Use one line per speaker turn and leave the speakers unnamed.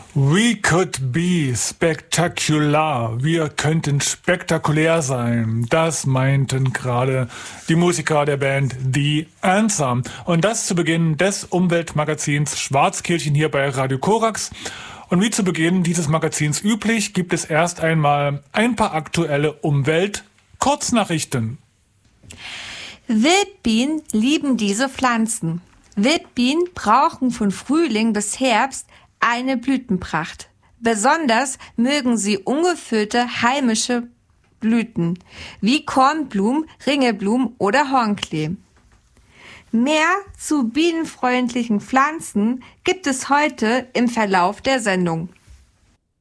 We could be spectacular. Wir könnten spektakulär sein. Das meinten gerade die Musiker der Band The Answer. Und das zu Beginn des Umweltmagazins Schwarzkirchen hier bei Radio Korax. Und wie zu Beginn dieses Magazins üblich, gibt es erst einmal ein paar aktuelle Umwelt-Kurznachrichten.
Wildbienen lieben diese Pflanzen. Wildbienen brauchen von Frühling bis Herbst eine Blütenpracht. Besonders mögen sie ungefüllte heimische Blüten, wie Kornblumen, Ringelblumen oder Hornklee. Mehr zu bienenfreundlichen Pflanzen gibt es heute im Verlauf der Sendung.